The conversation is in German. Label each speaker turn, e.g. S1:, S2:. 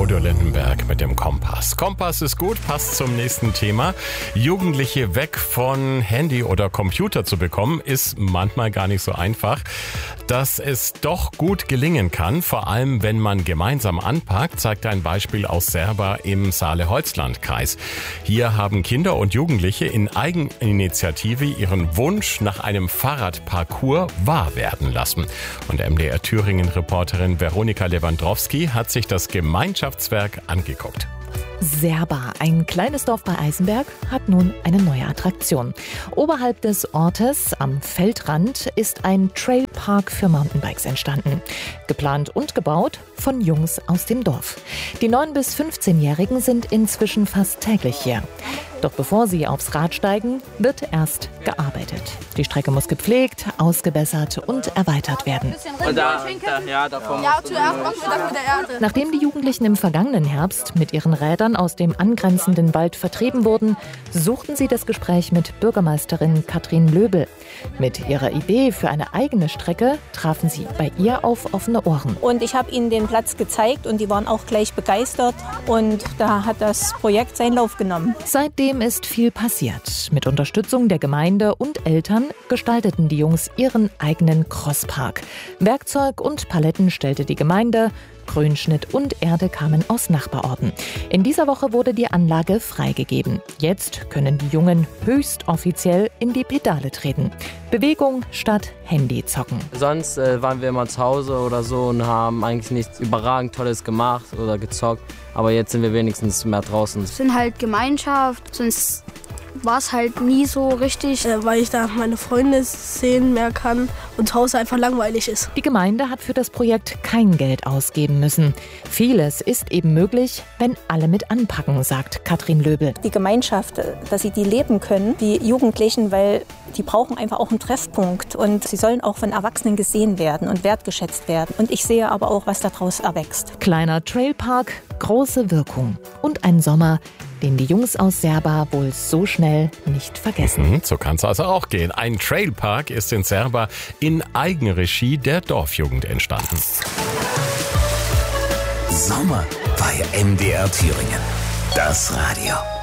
S1: Bodo Lindenberg mit dem Kompass. Kompass ist gut, passt zum nächsten Thema. Jugendliche weg von Handy oder Computer zu bekommen, ist manchmal gar nicht so einfach. Dass es doch gut gelingen kann, vor allem wenn man gemeinsam anpackt, zeigt ein Beispiel aus Serba im Saale-Holzland-Kreis. Hier haben Kinder und Jugendliche in Eigeninitiative ihren Wunsch nach einem Fahrradparcours wahr werden lassen. Und MDR Thüringen-Reporterin Veronika Lewandowski hat sich das Gemeinschaftswerk angeguckt.
S2: Serba, ein kleines Dorf bei Eisenberg, hat nun eine neue Attraktion. Oberhalb des Ortes am Feldrand ist ein Trailpark für Mountainbikes entstanden. Geplant und gebaut von Jungs aus dem Dorf. Die 9- bis 15-Jährigen sind inzwischen fast täglich hier. Doch bevor sie aufs Rad steigen, wird erst gearbeitet. Die Strecke muss gepflegt, ausgebessert und erweitert werden. Nachdem die Jugendlichen im vergangenen Herbst mit ihren Rädern aus dem angrenzenden Wald vertrieben wurden, suchten sie das Gespräch mit Bürgermeisterin Katrin Löbel. Mit ihrer Idee für eine eigene Strecke trafen sie bei ihr auf offene Ohren.
S3: Und ich habe ihnen den Platz gezeigt und die waren auch gleich begeistert. Und da hat das Projekt seinen Lauf genommen.
S2: Seitdem ist viel passiert. Mit Unterstützung der Gemeinde und Eltern gestalteten die Jungs ihren eigenen Crosspark. Werkzeug und Paletten stellte die Gemeinde, Grünschnitt und Erde kamen aus Nachbarorten. In dieser Woche wurde die Anlage freigegeben. Jetzt können die Jungen höchst offiziell in die Pedale treten. Bewegung statt Handyzocken.
S4: Sonst waren wir immer zu Hause oder so und haben eigentlich nichts überragend Tolles gemacht oder gezockt. Aber jetzt sind wir wenigstens mehr draußen.
S5: Es sind halt Gemeinschaft, sonst war es halt nie so richtig.
S6: Weil ich da meine Freunde sehen mehr kann und zu Hause einfach langweilig ist.
S2: Die Gemeinde hat für das Projekt kein Geld ausgeben müssen. Vieles ist eben möglich, wenn alle mit anpacken, sagt Katrin Löbel.
S3: Die Gemeinschaft, dass sie die leben können, die Jugendlichen, weil die brauchen einfach auch einen Treffpunkt. Und sie sollen auch von Erwachsenen gesehen werden und wertgeschätzt werden. Und ich sehe aber auch, was daraus erwächst.
S2: Kleiner Trailpark, große Wirkung. Und ein Sommer, den die Jungs aus Serba wohl so schnell nicht vergessen.
S1: So kann es also auch gehen. Ein Trailpark ist in Serba in Eigenregie der Dorfjugend entstanden.
S7: Sommer bei MDR Thüringen. Das Radio.